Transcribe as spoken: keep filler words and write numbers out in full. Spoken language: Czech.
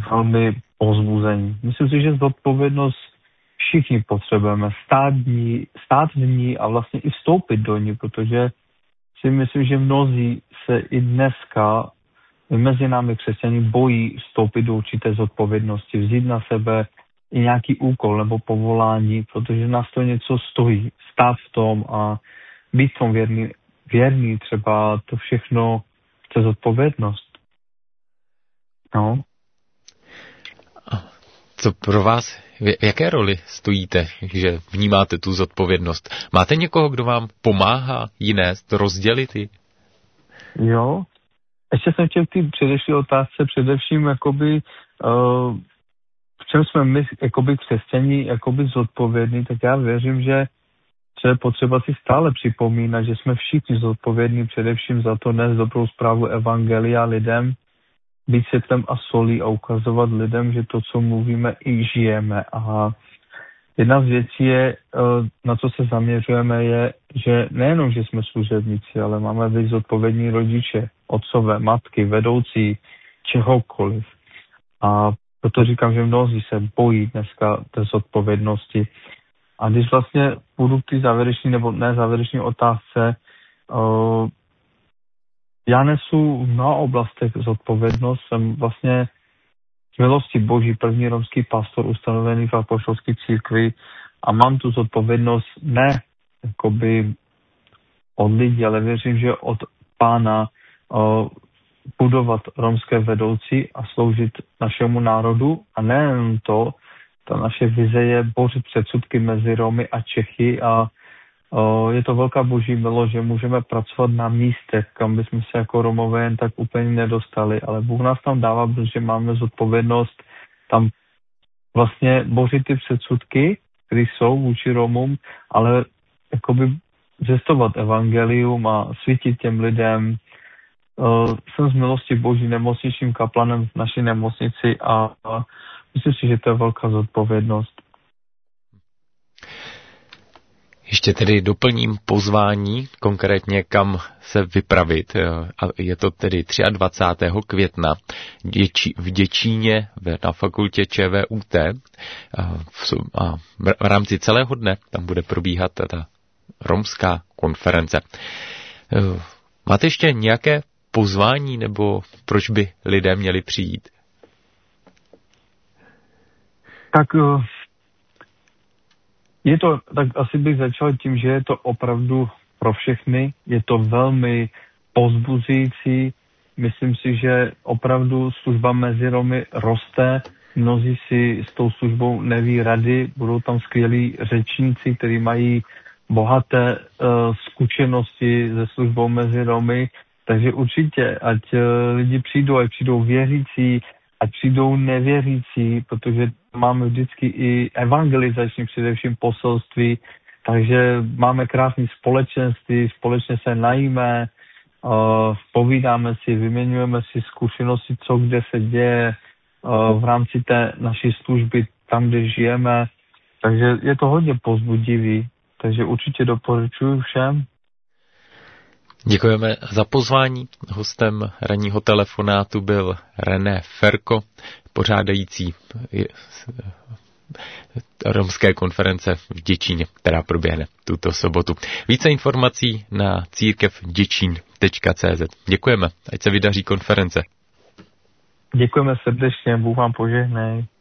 velmi povzbuzení. Myslím si, že zodpovědnost všichni potřebujeme stát, dní, stát v ní a vlastně i vstoupit do ní, protože si myslím, že mnozí se i dneska mezi námi křesťaní bojí vstoupit do určité zodpovědnosti, vzít na sebe i nějaký úkol nebo povolání, protože nás to něco stojí, stát v tom a být v tom věrný, věrný třeba to všechno chce zodpovědnost. No. Co pro vás, v jaké roli stojíte, že vnímáte tu zodpovědnost? Máte někoho, kdo vám pomáhá ji nést, rozdělit ji? Jo. Ještě jsem chtěl k té předešlé otázce především, jakoby, uh, v čem jsme my, jakoby křesťaní, jakoby zodpovědní, tak já věřím, že je potřeba si stále připomínat, že jsme všichni zodpovědní především za to nést dobrou zprávu evangelia lidem, být světlem a solí a ukazovat lidem, že to, co mluvíme, i žijeme. A jedna z věcí je, na co se zaměřujeme, je, že nejenom, že jsme služebníci, ale máme být zodpovědní rodiče, otcové, matky, vedoucí, čehokoliv. A proto říkám, že mnozí se bojí dneska té zodpovědnosti. A když vlastně půjdu k té závěrečné nebo ne závěrečné otázce, uh, já nesu v mnoha oblastech zodpovědnost, jsem vlastně z milosti Boží první romský pastor ustanovený v apoštolské církvi a mám tu zodpovědnost ne jakoby od lidí, ale věřím, že od Pána uh, budovat romské vedoucí a sloužit našemu národu a nejen to, ta naše vize je bořit předsudky mezi Romy a Čechy a o, je to velká boží milost, že můžeme pracovat na místech, kam bychom se jako Romové jen tak úplně nedostali, ale Bůh nás tam dává, protože máme zodpovědnost tam vlastně bořit ty předsudky, které jsou vůči Romům, ale jakoby zjistovat evangelium a svítit těm lidem. O, jsem z milosti Boží nemocničním kaplanem v naší nemocnici a, a myslím si, že to je velká zodpovědnost. Ještě tedy doplním pozvání, konkrétně kam se vypravit. A je to tedy dvacátého třetího května v Děčíně na fakultě ČVUT. A v rámci celého dne tam bude probíhat ta romská konference. Máte ještě nějaké pozvání, nebo proč by lidé měli přijít? Tak je to, tak asi bych začal tím, že je to opravdu pro všechny, je to velmi povzbuzující, myslím si, že opravdu služba mezi Romy roste, mnozí si s tou službou neví rady, budou tam skvělí řečníci, kteří mají bohaté uh, zkušenosti se službou mezi Romy, takže určitě, ať uh, lidi přijdou, ať přijdou věřící, ať přijdou nevěřící, protože máme vždycky i evangelizační především poselství, takže máme krásné společenství, společně se najíme, uh, povídáme si, vyměňujeme si zkušenosti, co kde se děje uh, v rámci té naší služby, tam, kde žijeme, takže je to hodně povzbudivý, takže určitě doporučuji všem. Děkujeme za pozvání. Hostem ranního telefonátu byl René Ferko, pořádající romské konference v Děčíně, která proběhne tuto sobotu. Více informací na církev děčín tečka cé zet. Děkujeme, ať se vydaří konference. Děkujeme srdečně, Bůh vám požehnej.